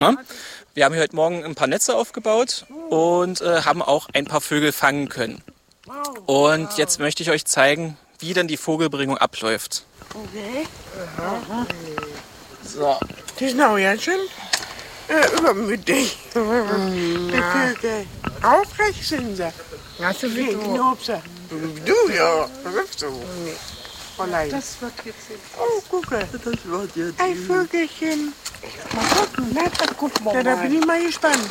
Ja? Wir haben hier heute Morgen ein paar Netze aufgebaut und haben auch ein paar Vögel fangen können. Und jetzt möchte ich euch zeigen, wie denn die Vogelbringung abläuft. Okay. So. Die sind auch ganz schön übermütig. Die Vögel. Aufrecht sind sie. Hast du Die wie Knopse. Du, ja. Rüffst du. Fräulein. Das wird jetzt. Oh, gucke. Das wird jetzt. Ein Vögelchen. Mal gucken, na, dann gucken wir Ja, da mal. bin ich mal gespannt.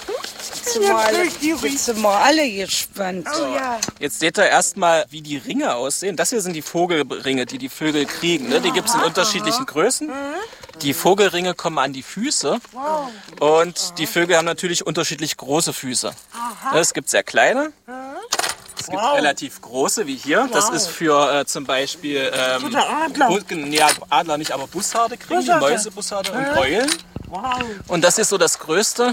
Jetzt sind wir alle gespannt. Oh ja. Jetzt seht ihr erstmal, wie die Ringe aussehen. Das hier sind die Vogelringe, die die Vögel kriegen. Ne? Die gibt es in unterschiedlichen Größen. Die Vogelringe kommen an die Füße. Und die Vögel haben natürlich unterschiedlich große Füße. Es gibt sehr kleine. Es gibt relativ große, wie hier. Das ist für zum Beispiel Guter Adler. Ja, Adler nicht, aber Bussarde kriegen die, Bussarde. Mäuse, Bussarde und Eulen. Wow. Und das ist so das Größte.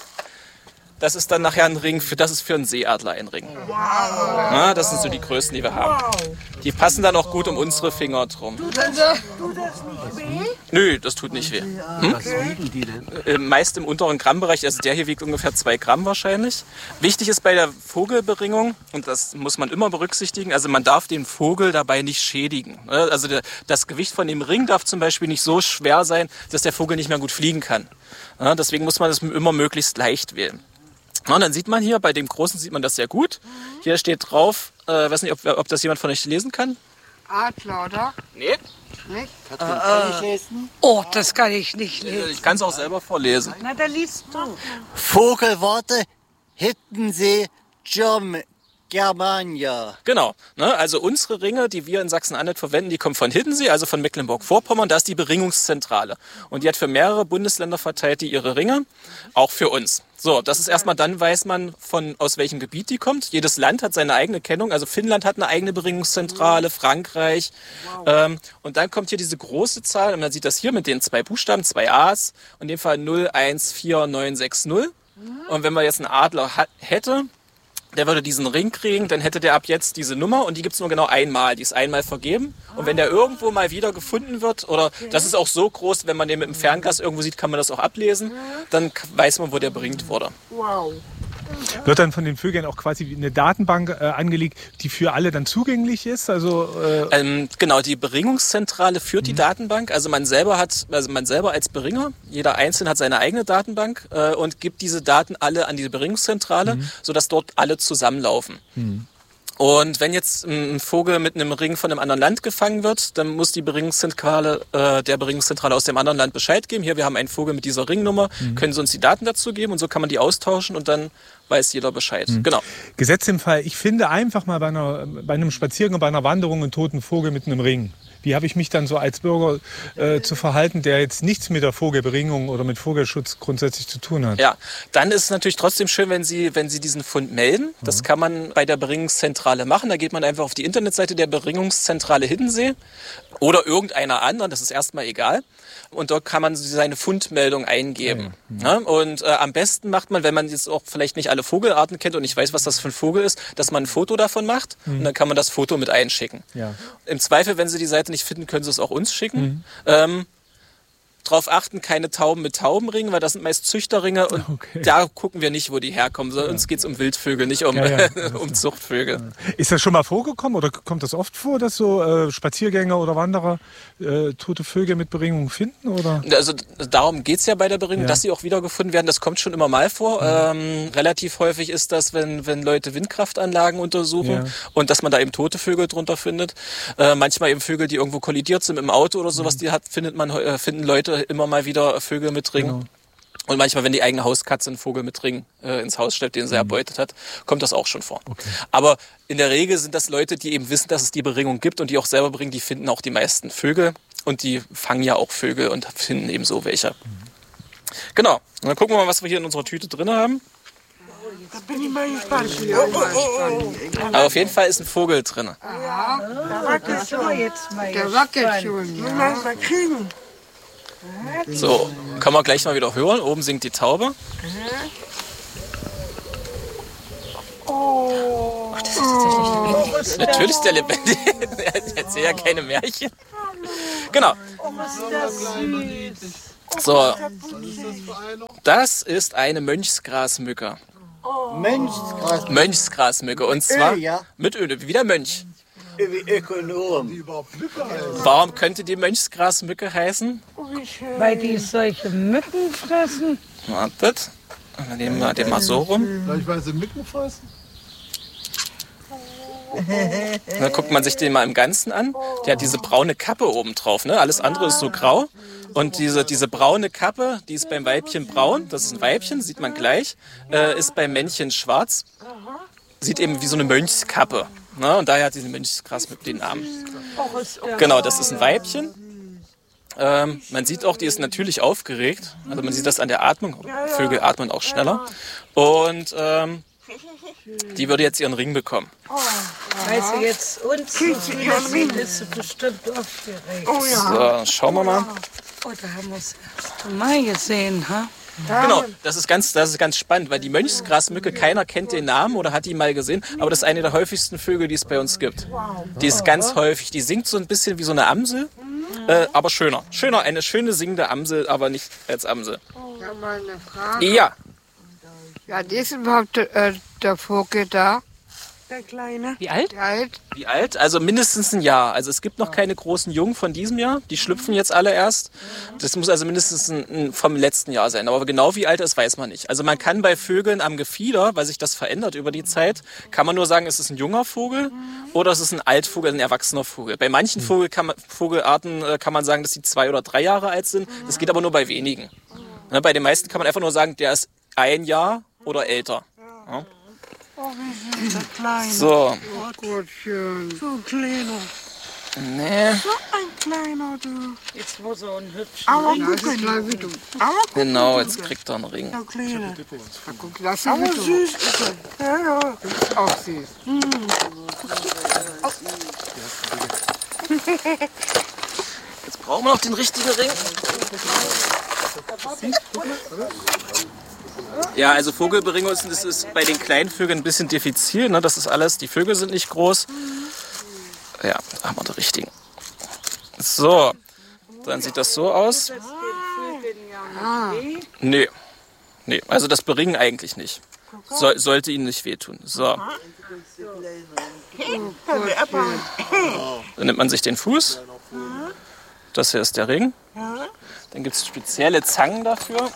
Das ist dann nachher ein Ring, das ist für einen Seeadler ein Ring. Ja, das sind so die Größten, die wir haben. Die passen dann auch gut um unsere Finger drum. Tut das nicht weh? Nö, das tut nicht weh. Was wiegen die denn? Meist im unteren Grammbereich, also der hier wiegt ungefähr 2 Gramm wahrscheinlich. Wichtig ist bei der Vogelberingung, und das muss man immer berücksichtigen, also man darf den Vogel dabei nicht schädigen. Also das Gewicht von dem Ring darf zum Beispiel nicht so schwer sein, dass der Vogel nicht mehr gut fliegen kann. Ja, deswegen muss man das immer möglichst leicht wählen. Ja, und dann sieht man hier, bei dem Großen sieht man das sehr gut. Hier steht drauf, weiß nicht, ob das jemand von euch lesen kann. Adler, oder? Nee. Nicht? Oh, das kann ich nicht lesen. Ich kann es auch selber vorlesen. Na, da liest du. Vogelworte, Hittensee, Germania. Genau. Ne? Also unsere Ringe, die wir in Sachsen-Anhalt verwenden, die kommen von Hiddensee, also von Mecklenburg-Vorpommern. Da ist die Beringungszentrale. Und die hat für mehrere Bundesländer verteilt die ihre Ringe, auch für uns. So, das ist erstmal, dann weiß man, aus welchem Gebiet die kommt. Jedes Land hat seine eigene Kennung. Also Finnland hat eine eigene Beringungszentrale, Frankreich. Und dann kommt hier diese große Zahl, und man sieht das hier mit den 2 Buchstaben, 2 A's, in dem Fall 014960. Und wenn man jetzt einen Adler hätte, der würde diesen Ring kriegen, dann hätte der ab jetzt diese Nummer, und die gibt es nur genau einmal. Die ist einmal vergeben. Und wenn der irgendwo mal wieder gefunden wird, oder das ist auch so groß, wenn man den mit dem Fernglas irgendwo sieht, kann man das auch ablesen, dann weiß man, wo der beringt wurde. Wow. Wird dann von den Vögeln auch quasi eine Datenbank angelegt, die für alle dann zugänglich ist? Also, Genau, die Beringungszentrale führt die Datenbank. Also man selber als Beringer, jeder Einzelne hat seine eigene Datenbank und gibt diese Daten alle an die Beringungszentrale, sodass dort alle zusammenlaufen. Und wenn jetzt ein Vogel mit einem Ring von einem anderen Land gefangen wird, dann muss die Beringungszentrale der Beringungszentrale aus dem anderen Land Bescheid geben. Hier, wir haben einen Vogel mit dieser Ringnummer, können Sie uns die Daten dazu geben, und so kann man die austauschen, und dann weiß jeder Bescheid. Genau. Gesetzt im Fall, ich finde einfach mal bei einem Spaziergang, bei einer Wanderung einen toten Vogel mit einem Ring. Wie habe ich mich dann so als Bürger zu verhalten, der jetzt nichts mit der Vogelberingung oder mit Vogelschutz grundsätzlich zu tun hat? Ja, dann ist es natürlich trotzdem schön, wenn Sie diesen Fund melden. Das kann man bei der Beringungszentrale machen. Da geht man einfach auf die Internetseite der Beringungszentrale Hiddensee oder irgendeiner anderen, das ist erstmal egal. Und dort kann man seine Fundmeldung eingeben. Ja, und am besten macht man, wenn man jetzt auch vielleicht nicht alle Vogelarten kennt und nicht weiß, was das für ein Vogel ist, dass man ein Foto davon macht, und dann kann man das Foto mit einschicken. Ja. Im Zweifel, wenn Sie die Seite nicht finden, können Sie es auch uns schicken. Darauf achten, keine Tauben mit Taubenringen, weil das sind meist Züchterringe, und da gucken wir nicht, wo die herkommen. Sondern uns geht es um Wildvögel, nicht um, um Zuchtvögel. Ist das schon mal vorgekommen oder kommt das oft vor, dass so Spaziergänger oder Wanderer tote Vögel mit Beringung finden? Oder? Also darum geht es ja bei der Beringung, dass sie auch wiedergefunden werden. Das kommt schon immer mal vor. Relativ häufig ist das, wenn Leute Windkraftanlagen untersuchen und dass man da eben tote Vögel drunter findet. Manchmal eben Vögel, die irgendwo kollidiert sind im Auto oder sowas, finden Leute immer mal wieder Vögel mit Ring. Genau. Und manchmal, wenn die eigene Hauskatze einen Vogel mit Ring ins Haus stellt, den sie erbeutet hat, kommt das auch schon vor. Okay. Aber in der Regel sind das Leute, die eben wissen, dass es die Beringung gibt und die auch selber bringen, die finden auch die meisten Vögel. Und die fangen ja auch Vögel und finden eben so welche. Genau. Und dann gucken wir mal, was wir hier in unserer Tüte drin haben. Da bin ich mal gespannt. Aber auf jeden Fall ist ein Vogel drin. Ja, der wackelt schon. Der wackelt schon. Müssen wir es mal kriegen. So, kann man gleich mal wieder hören. Oben singt die Taube. Oh, Das ist tatsächlich lebendig. Natürlich ist der lebendig. Er erzählt ja keine Märchen. Genau. Oh, was ist das süß. So, das ist eine Mönchsgrasmücke. Mönchsgras. Mönchsgrasmücke. Und zwar ja. mit Öl, wie der Mönch. Wie Ökonom. Warum könnte die Mönchsgrasmücke heißen? Weil die solche Mücken fressen. Wartet. Wir nehmen mal den mal so rum. Vielleicht weil sie Mücken fressen? Dann guckt man sich den mal im Ganzen an. Der hat diese braune Kappe oben drauf. Ne? Alles andere ist so grau. Und diese braune Kappe, die ist beim Weibchen braun. Das ist ein Weibchen, sieht man gleich. Ist beim Männchen schwarz. Sieht eben wie so eine Mönchskappe. Ne? Und daher hat diese Mönchsgrasmücke den Namen. Genau, das ist ein Weibchen. Man sieht auch, die ist natürlich aufgeregt. Also man sieht das an der Atmung. Vögel atmen auch schneller. Und die würde jetzt ihren Ring bekommen. Weil sie jetzt uns sieht, ist sie bestimmt aufgeregt. So, schauen wir mal. Oh, da haben wir es erst mal gesehen, ha? Genau, das ist ganz spannend, weil die Mönchsgrasmücke, keiner kennt den Namen oder hat ihn mal gesehen, aber das ist eine der häufigsten Vögel, die es bei uns gibt. Die ist ganz häufig, die singt so ein bisschen wie so eine Amsel, aber schöner. Eine schöne singende Amsel, aber nicht als Amsel. Ich habe mal eine Frage. Ja, Ja, die ist überhaupt der Vogel da? Der Kleine. wie alt? Der alt? Wie alt? Also mindestens ein Jahr. Also es gibt noch keine großen Jungen von diesem Jahr. Die schlüpfen jetzt alle erst. Das muss also mindestens vom letzten Jahr sein. Aber genau wie alt er ist, weiß man nicht. Also man kann bei Vögeln am Gefieder, weil sich das verändert über die Zeit, kann man nur sagen, es ist ein junger Vogel oder es ist ein Altvogel, ein erwachsener Vogel. Bei manchen Vogelarten kann man sagen, dass sie 2 oder 3 Jahre alt sind. Das geht aber nur bei wenigen. Ne, bei den meisten kann man einfach nur sagen, der ist 1 Jahr oder älter. Ja. Oh, wie süß, der Kleine. So. Oh Gott, schön. So ein kleiner. Nee. So ein kleiner, du. Jetzt muss er einen hübschen Aber Ring. guck mal, wie du. Aber guck Genau, mal, jetzt kriegt er einen Ring. der Kleine. Guck, das Aber ist süß ist er. Ja, ja. auch süß. Jetzt brauchen wir noch den richtigen Ring. Ja, also Vogelberingung ist bei den kleinen Vögeln ein bisschen diffizil. Ne? Das ist alles, die Vögel sind nicht groß. Ja, da haben wir den richtigen. So, dann sieht das so aus. Nee, also das Beringen eigentlich nicht. Sollte ihnen nicht wehtun. So. Dann nimmt man sich den Fuß. Das hier ist der Ring. Dann gibt es spezielle Zangen dafür.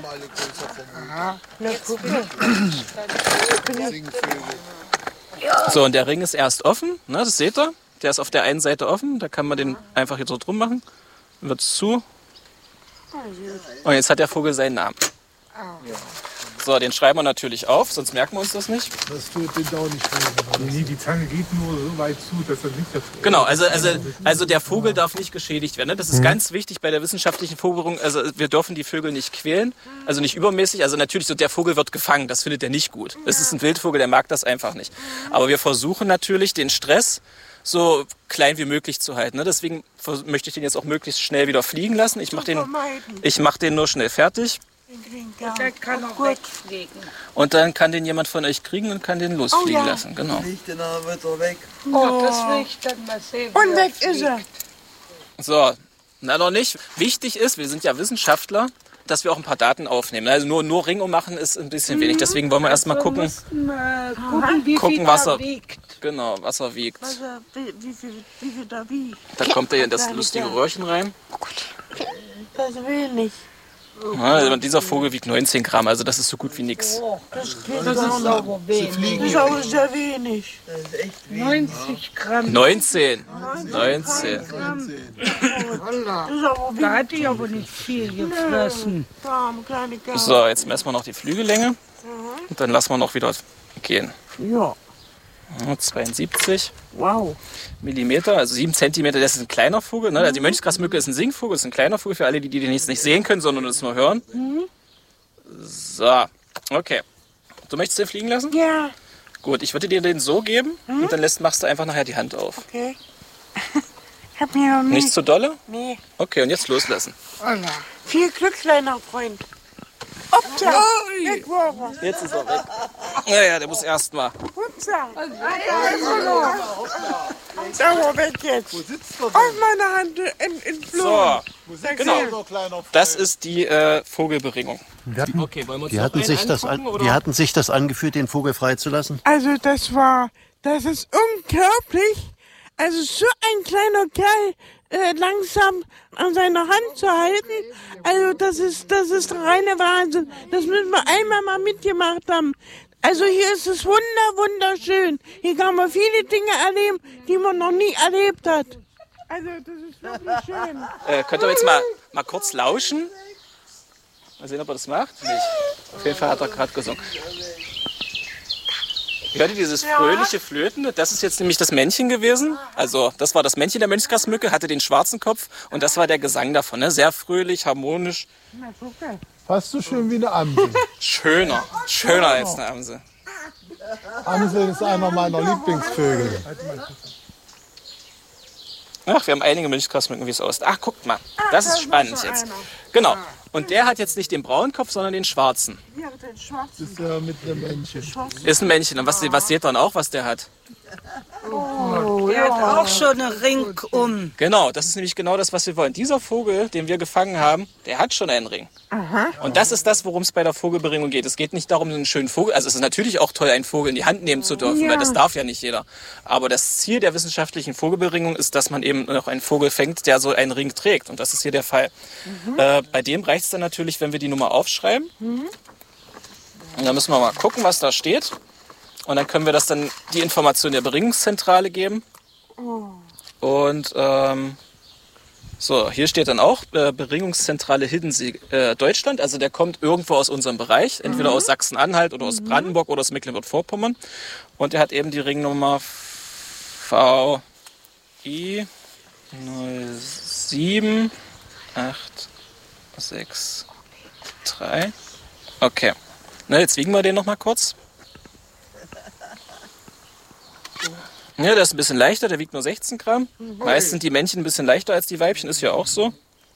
So, und der Ring ist erst offen. Ne, das seht ihr. Der ist auf der einen Seite offen. Da kann man den einfach hier so drum machen. Dann wird es zu. Und jetzt hat der Vogel seinen Namen. So, den schreiben wir natürlich auf, sonst merken wir uns das nicht. Das tut den auch nicht weh. Nee, die Zange geht nur so weit zu, dass er nicht dafür. Genau, also der Vogel darf nicht geschädigt werden. Ne? Das ist ganz wichtig bei der wissenschaftlichen Vogelberingung. Also wir dürfen die Vögel nicht quälen, also nicht übermäßig. Also natürlich, so der Vogel wird gefangen, das findet er nicht gut. Es ist ein Wildvogel, der mag das einfach nicht. Aber wir versuchen natürlich, den Stress so klein wie möglich zu halten. Ne? Deswegen möchte ich den jetzt auch möglichst schnell wieder fliegen lassen. Ich mache den nur schnell fertig. Der kann auch wegfliegen. Und dann kann den jemand von euch kriegen und kann den losfliegen lassen. Genau. Dann wird er weg. Oh, das will ich dann mal sehen. Und weg ist er. So, na noch nicht. Wichtig ist, wir sind ja Wissenschaftler, dass wir auch ein paar Daten aufnehmen. Also nur Ring ummachen ist ein bisschen wenig. Deswegen wollen wir erst mal gucken, Wie viel was er er wiegt. Genau, was er wiegt. Wie viel da wiegt? Da kommt er hier in das lustige Röhrchen rein. Das ist wenig. Ja, also dieser Vogel wiegt 19 Gramm, also das ist so gut wie nichts. Das ist Aber wenig. Das ist auch sehr wenig. 90 Gramm. 19. Das ist aber Da hatte ich aber nicht viel gefressen. kleine Gaben. So, jetzt messen wir noch die Flügellänge. Und dann lassen wir noch wieder gehen. Ja, 72 wow. Millimeter, also 7 Zentimeter. Das ist ein kleiner Vogel. Ne? Also die Mönchsgrasmücke ist ein Singvogel, ist ein kleiner Vogel für alle, die den jetzt nicht sehen können, sondern es nur hören. So, okay. Du möchtest den fliegen lassen? Ja, Gut, ich würde dir den so geben und dann machst du einfach nachher die Hand auf. okay. Ich hab mir noch Nicht zu dolle? Nee. Okay, und jetzt loslassen. Viel Glück, kleiner Freund. Upsa, weg war er. Jetzt ist er weg. Naja, der muss erst mal. Upsa. Da war weg jetzt. Wo sitzt er Auf meine Hand in Flur. So, Genau. Das ist die Vogelberingung. Okay, wollen wir uns Wie hatten sich das angefühlt, den Vogel freizulassen? Also das ist unglaublich. Also so ein kleiner Kerl langsam an seiner Hand zu halten, also das ist reine Wahnsinn. Das müssen wir einmal mal mitgemacht haben. Also hier ist es wunderschön. Hier kann man viele Dinge erleben, die man noch nie erlebt hat. Also das ist wirklich schön. Könnt ihr jetzt mal kurz lauschen? Mal sehen, ob er das macht. Nicht. Auf jeden Fall hat er gerade gesungen. Hört ihr dieses fröhliche Flöten? Das ist jetzt nämlich das Männchen gewesen. Also das war das Männchen der Mönchsgrasmücke, hatte den schwarzen Kopf und das war der Gesang davon. Ne? Sehr fröhlich, harmonisch. Fast so schön wie eine Amsel. Schöner als eine Amsel. Amsel ist einer meiner Lieblingsvögel. Ach, wir haben einige Mönchsgrasmücken, wie es aussieht. Ach, guckt mal, das ist spannend jetzt. Genau. Und der hat jetzt nicht den braunen Kopf, sondern den schwarzen. Ja, den schwarzen. Das ist ja mit einem Männchen. Ist ein Männchen. Und was seht ihr dann auch, was der hat? Der hat auch schon einen Ring um. Genau, das ist nämlich genau das, was wir wollen. Dieser Vogel, den wir gefangen haben, der hat schon einen Ring. Und das ist das, worum es bei der Vogelberingung geht. Es geht nicht darum, einen schönen Vogel, also es ist natürlich auch toll, einen Vogel in die Hand nehmen zu dürfen, weil das darf ja nicht jeder. Aber das Ziel der wissenschaftlichen Vogelberingung ist, dass man eben noch einen Vogel fängt, der so einen Ring trägt. Und das ist hier der Fall. Bei dem reicht es dann natürlich, wenn wir die Nummer aufschreiben. Und dann müssen wir mal gucken, was da steht. Und dann können wir das dann die Information der Beringungszentrale geben. Und so, hier steht dann auch Beringungszentrale Hiddensee Deutschland. Also der kommt irgendwo aus unserem Bereich, entweder aus Sachsen-Anhalt oder aus Brandenburg oder aus Mecklenburg-Vorpommern. Und er hat eben die Ringnummer VI 07863. Okay. Na, jetzt wiegen wir den noch mal kurz. Ja, der ist ein bisschen leichter, der wiegt nur 16 Gramm. Meist sind die Männchen ein bisschen leichter als die Weibchen, ist ja auch so.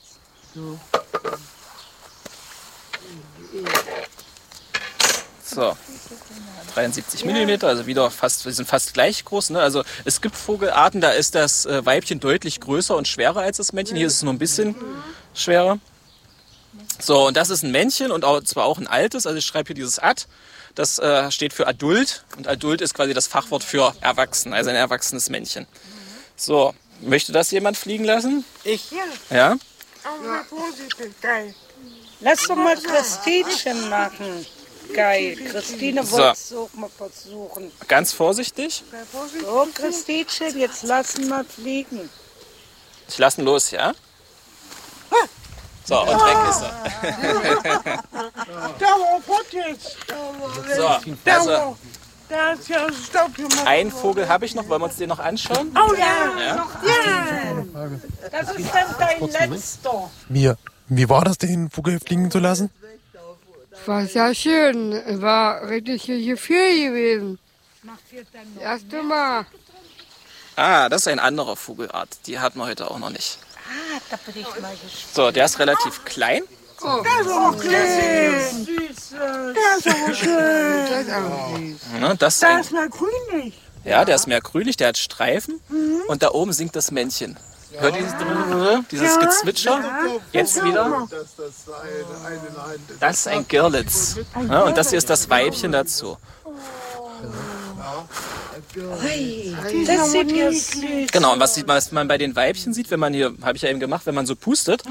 So, 73 mm, also wieder fast, wir sind fast gleich groß. Ne? Also es gibt Vogelarten, da ist das Weibchen deutlich größer und schwerer als das Männchen. Hier ist es nur ein bisschen schwerer. So, und das ist ein Männchen und zwar auch ein altes, also ich schreibe hier dieses Ad. Das steht für Adult und Adult ist quasi das Fachwort für Erwachsen, also ein erwachsenes Männchen. So, möchte das jemand fliegen lassen? Ich? Ja? Aber vorsichtig, geil. Lass doch mal Christinchen machen. Geil. Christine wollte es auch mal versuchen. Ganz vorsichtig. So, Christinchen, jetzt lassen wir fliegen. Ich lasse ihn los, ja? So, und weg ist er. Da war fort jetzt. So, also Da ist ja Stopp gemacht. einen Vogel habe ich noch, wollen wir uns den noch anschauen? Oh ja. Ja. Das ist dann dein letzter. Mir. Wie war das, den Vogel fliegen zu lassen? War sehr schön. War richtig Gefühl gewesen. Das erste Mal. Ah, das ist ein anderer Vogelart. Die hatten wir heute auch noch nicht. Ah, da bin ich mal gespannt. So, der ist relativ klein. Das ist aber schön. Das ist aber schön. Ne, das ist Da ein, ist mal grünlich. ja, der ist mehr grünlich, der hat Streifen. Und da oben singt das Männchen. Hört ihr dieses Gezwitscher? Jetzt wieder. Das ist ein Girlitz. Ja, und das hier ist das Weibchen dazu. Das sieht ja süß. Genau, und was man bei den Weibchen sieht, wenn man hier, habe ich ja eben gemacht, wenn man so pustet,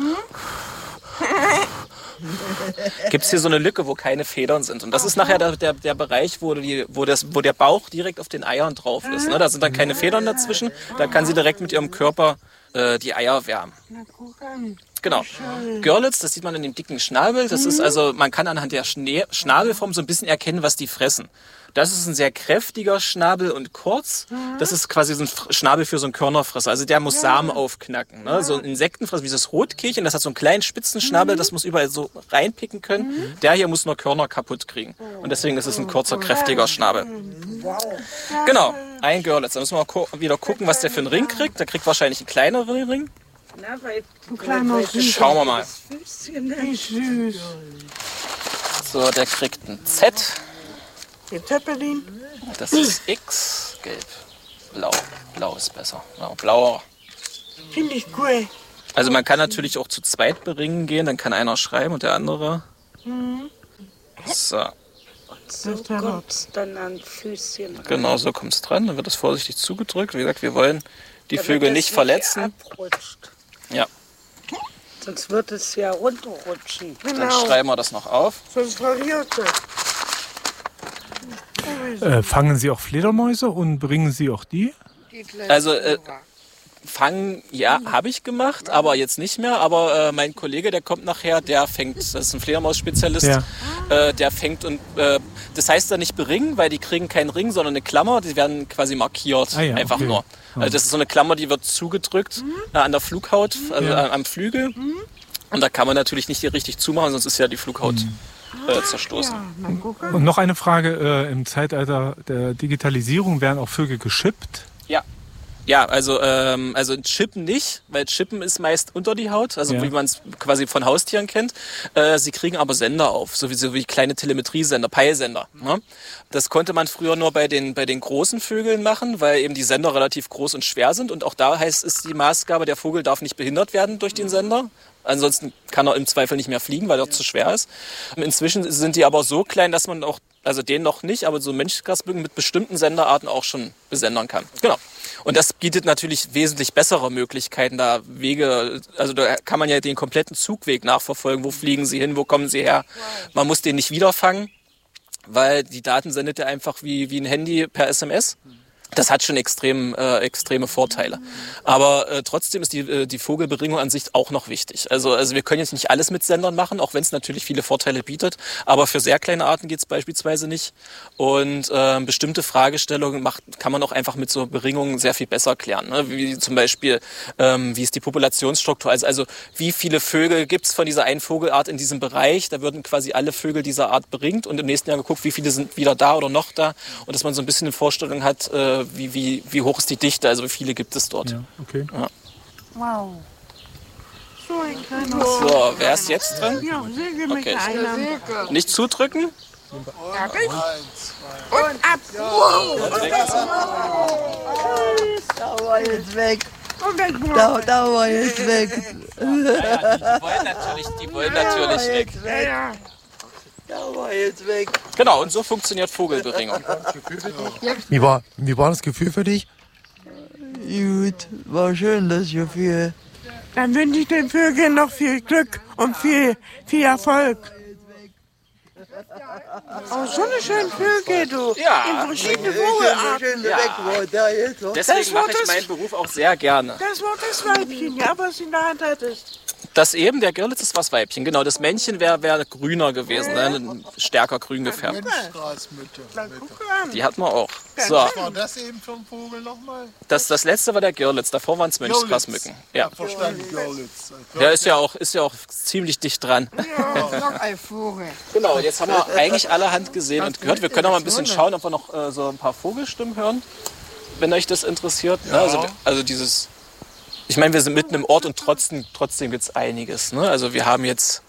gibt es hier so eine Lücke, wo keine Federn sind. Und das ist nachher der Bereich, wo der Bauch direkt auf den Eiern drauf ist. Ne? Da sind dann keine Federn dazwischen. Da kann sie direkt mit ihrem Körper die Eier wärmen. Genau. Görlitz, das sieht man in dem dicken Schnabel. Das ist also, man kann anhand der Schnabelform so ein bisschen erkennen, was die fressen. Das ist ein sehr kräftiger Schnabel und kurz. Das ist quasi so ein Schnabel für so einen Körnerfresser. Also der muss Samen aufknacken. Ne? So ein Insektenfresser wie das Rotkehlchen, das hat so einen kleinen spitzen Schnabel, das muss überall so reinpicken können. Der hier muss nur Körner kaputt kriegen. Und deswegen ist es ein kurzer, kräftiger Schnabel. Genau, ein Görlitz. Da müssen wir wieder gucken, was der für einen Ring kriegt. Der kriegt wahrscheinlich einen kleineren Ring. Na, weil Schauen wir mal. Wie süß. So, der kriegt ein Z. Der Zeppelin. Das ist X. Gelb. Blau. Blau ist besser. Ja, blauer. Finde ich cool. Also man kann natürlich auch zu zweit beringen gehen, dann kann einer schreiben und der andere. So. So kommt's dann an Füßchen rein. Genau, so kommt es dran. Dann wird das vorsichtig zugedrückt. Wie gesagt, wir wollen die Vögel nicht verletzen. Abrutscht. Ja. Sonst wird es ja runterrutschen. Dann schreiben wir das noch auf. Sonst verliert Fangen Sie auch Fledermäuse und bringen Sie auch die? Also fangen, ja, habe ich gemacht, aber jetzt nicht mehr. Aber mein Kollege, der kommt nachher, der fängt, das ist ein Fledermaus-Spezialist, der fängt und das heißt dann nicht beringen, weil die kriegen keinen Ring, sondern eine Klammer, die werden quasi markiert, einfach nur. Also das ist so eine Klammer, die wird zugedrückt an der Flughaut, also am Flügel. Und da kann man natürlich nicht hier richtig zumachen, sonst ist ja die Flughaut zerstoßen. Und noch eine Frage, im Zeitalter der Digitalisierung werden auch Vögel geschippt? Ja, also Chippen nicht, weil Chippen ist meist unter die Haut, also wie man es quasi von Haustieren kennt. Sie kriegen aber Sender auf, sowieso wie kleine Telemetriesender, Peilsender. Ne? Das konnte man früher nur bei den großen Vögeln machen, weil eben die Sender relativ groß und schwer sind. Und auch da ist die Maßgabe, der Vogel darf nicht behindert werden durch den Sender. Ansonsten kann er im Zweifel nicht mehr fliegen, weil er zu schwer ist. Inzwischen sind die aber so klein, dass man auch, also den noch nicht, aber so Menschgrasmücken mit bestimmten Senderarten auch schon besendern kann. Genau. Und das bietet natürlich wesentlich bessere Möglichkeiten, da Wege, also da kann man ja den kompletten Zugweg nachverfolgen. Wo fliegen sie hin, wo kommen sie her? Man muss den nicht wiederfangen, weil die Daten sendet er einfach wie ein Handy per SMS. Das hat schon extreme Vorteile. Aber trotzdem ist die Vogelberingung an sich auch noch wichtig. Also wir können jetzt nicht alles mit Sendern machen, auch wenn es natürlich viele Vorteile bietet. Aber für sehr kleine Arten geht es beispielsweise nicht. Und bestimmte Fragestellungen kann man auch einfach mit so Beringungen sehr viel besser klären. Ne? Wie zum Beispiel, wie ist die Populationsstruktur? Also wie viele Vögel gibt es von dieser einen Vogelart in diesem Bereich? Da würden quasi alle Vögel dieser Art beringt und im nächsten Jahr geguckt, wie viele sind wieder da oder noch da. Und dass man so ein bisschen eine Vorstellung hat, wie hoch ist die Dichte, also wie viele gibt es dort. Ja, okay. Ja. Wow. So ein kleiner. So, wer ist jetzt dran? Ja, Silke mit Okay. einer. Nicht zudrücken. Und ab. Wow. Da war jetzt weg. Und weg. Da war jetzt weg. Die wollen natürlich weg. Ja. Da war jetzt weg. Genau, und so funktioniert Vogelberingung. Wie war das Gefühl für dich? Gut, war schön das Gefühl. Dann wünsche ich den Vögeln noch viel Glück und viel Erfolg. Oh, so eine schöne Vögel, du. Ja. In verschiedene Vogelarten. Deswegen mache ich meinen Beruf auch sehr gerne. Das war das Weibchen, ja, was in der Hand hattest. Das eben, der Girlitz ist was Weibchen. Genau, das Männchen wäre grüner gewesen, ne? Stärker grün gefärbt. Die hatten wir auch. So. Was war das eben für ein Vogel nochmal? Das letzte war der Girlitz, davor waren es Mönchsgrasmücken. Ja. Verstanden, Görlitz. Der ist ja auch ziemlich dicht dran. Noch ein Vogel. Genau, jetzt haben wir eigentlich allerhand gesehen und gehört. Wir können auch mal ein bisschen schauen, ob wir noch so ein paar Vogelstimmen hören, wenn euch das interessiert. Ja. Also dieses... Ich meine, wir sind mitten im Ort und trotzdem gibt es einiges. Ne? Also wir haben jetzt...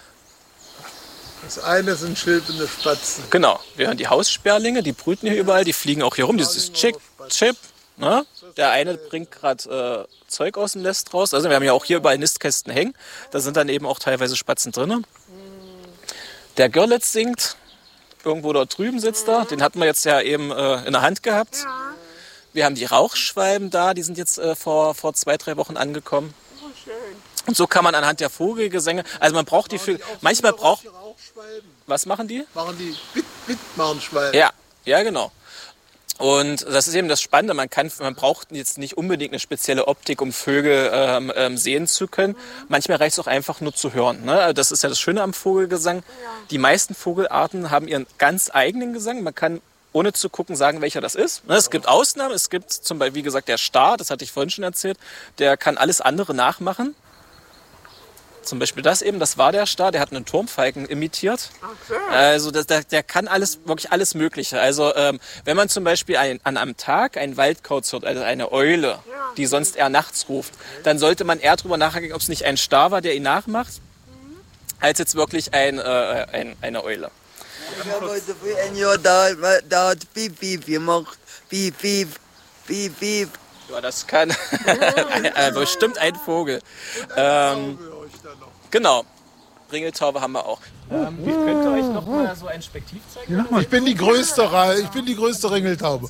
Das eine sind schilpende Spatzen. Genau, wir hören die Haussperlinge, die brüten hier überall, die fliegen auch hier rum. Dieses Chip. Ne? Der eine bringt gerade Zeug aus dem Nest raus. Also wir haben ja auch hier überall Nistkästen hängen. Da sind dann eben auch teilweise Spatzen drin. Der Görlitz singt. Irgendwo dort drüben sitzt er. Den hatten wir jetzt ja eben in der Hand gehabt. Wir haben die Rauchschwalben da, die sind jetzt vor 2-3 Wochen angekommen. Oh, schön. Und so kann man anhand der Vogelgesänge, also man braucht die Vögel, manchmal braucht... Was machen die? Machen die Bitmarnschwalben. Ja, genau. Und das ist eben das Spannende, man braucht jetzt nicht unbedingt eine spezielle Optik, um Vögel sehen zu können. Manchmal reicht es auch einfach nur zu hören. Ne? Das ist ja das Schöne am Vogelgesang. Die meisten Vogelarten haben ihren ganz eigenen Gesang. Man kann ohne zu gucken sagen, welcher das ist. Es gibt Ausnahmen. Es gibt zum Beispiel, wie gesagt, der Star, das hatte ich vorhin schon erzählt, der kann alles andere nachmachen. Zum Beispiel das war der Star, der hat einen Turmfalken imitiert. Also der kann wirklich alles Mögliche. Also wenn man zum Beispiel an einem Tag einen Waldkauz hört, also eine Eule, die sonst eher nachts ruft, dann sollte man eher drüber nachdenken, ob es nicht ein Star war, der ihn nachmacht, als jetzt wirklich eine Eule. Ich habe heute für ein Jahr da hat Piep Piep gemacht. Piep Piep, Piep Piep. Ja, das kann bestimmt ein Vogel. Genau. Ringeltaube haben wir auch. Ich könnte euch noch mal so ein Spektiv zeigen. Ich bin die größte Ringeltaube.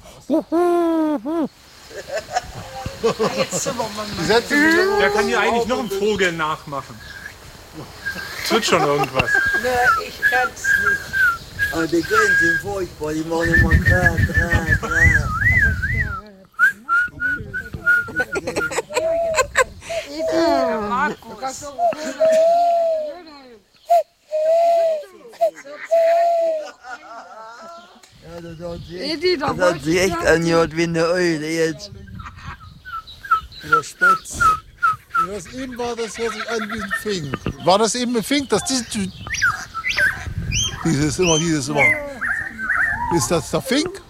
Der kann ja eigentlich noch einen Vogel nachmachen. Es wird schon irgendwas. Ne, ich kann's nicht. Aber die Grillen sind furchtbar, die machen immer kra. Markus. Ja, das hat sich echt angehört wie eine Eule jetzt. Der Spatz. Was eben war, das hört sich an wie ein Fink. War das eben ein Fink? Dieses immer. Ist das der Fink?